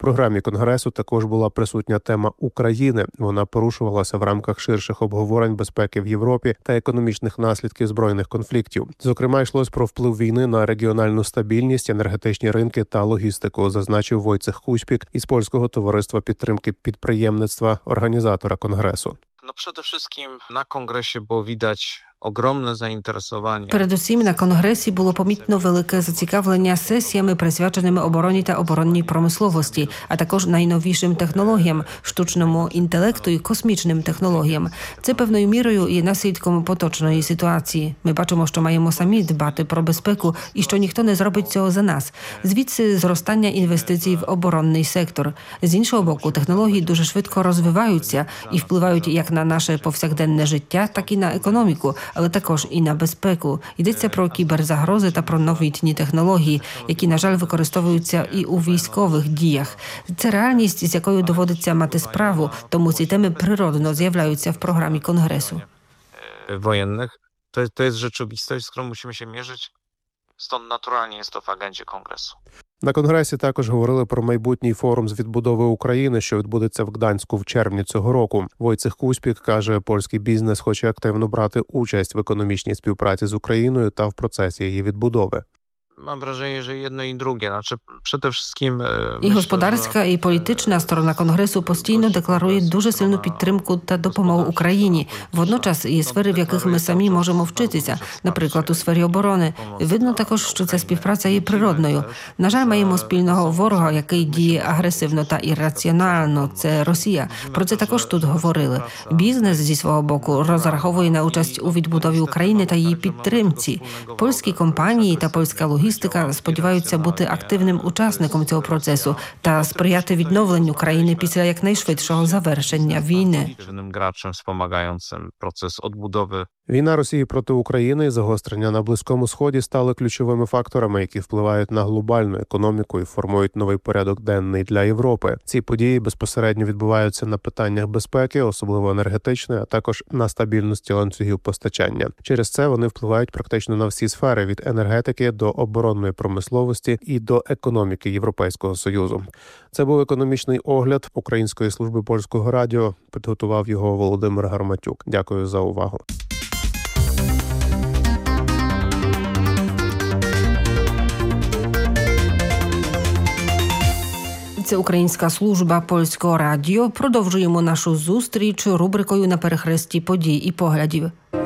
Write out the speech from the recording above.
програмі Конгресу також була присутня тема України. Вона порушувалася в рамках ширших обговорень безпеки в Європі та економічних наслідків збройних конфліктів. Зокрема, йшлось про вплив війни на регіональну стабільність, енергетичні ринки та логістику, зазначив Войцех Кузьпік із Польського товариства підтримки підприємництва, організатора Конгресу. Przede wszystkim na kongresie było widać ogromne zainteresowanie. Передусім на конгресі було помітно велике зацікавлення сесіями, присвяченими обороні та оборонній промисловості, а також найновішим технологіям, штучному інтелекту і космічним технологіям. Це певною мірою є наслідком поточної ситуації. Ми бачимо, що маємо самі дбати про безпеку і що ніхто не зробить цього за нас. Звідси зростання інвестицій в оборонний сектор. З іншого боку, технології дуже швидко розвиваються і впливають як на наше повсякденне життя, так і на економіку, але також і на безпеку. Йдеться про кіберзагрози та про новітні технології, які, на жаль, використовуються і у військових діях. Це реальність, з якою доводиться мати справу, тому ці теми природно з'являються в програмі Конгресу. Wojennych. To jest rzeczywistość, z którą musimy się mierzyć. Stąd naturalnie jest to w agendzie Kongresu. На Конгресі також говорили про майбутній форум з відбудови України, що відбудеться в Гданську в червні цього року. Войцех Кузьпік каже, польський бізнес хоче активно брати участь в економічній співпраці з Україною та в процесі її відбудови. Mam wrażenie, że jedno i drugie. Znaczy, przede wszystkim... І господарська, і політична сторона Конгресу постійно декларує дуже сильну підтримку та допомогу Україні. Водночас є сфери, в яких ми самі можемо вчитися, наприклад, у сфері оборони. Видно також, що ця співпраця є природною. На жаль, маємо спільного ворога, який діє агресивно та ірраціонально. Це Росія. Про це також тут говорили. Бізнес, зі свого боку, розраховує на участь у відбудові України та її підтримці. Польські компанії та польська логістика сподіваються бути активним учасником цього процесу та сприяти відновленню країни після якнайшвидшого завершення війни. Війна Росії проти України і загострення на Близькому Сході стали ключовими факторами, які впливають на глобальну економіку і формують новий порядок денний для Європи. Ці події безпосередньо відбуваються на питаннях безпеки, особливо енергетичної, а також на стабільності ланцюгів постачання. Через це вони впливають практично на всі сфери – від енергетики до оборонної промисловості і до економіки Європейського Союзу. Це був економічний огляд Української служби Польського радіо. Підготував його Володимир Гарматюк. Дякую за увагу. Це Українська служба Польського радіо. Продовжуємо нашу зустріч рубрикою «На перехресті подій і поглядів».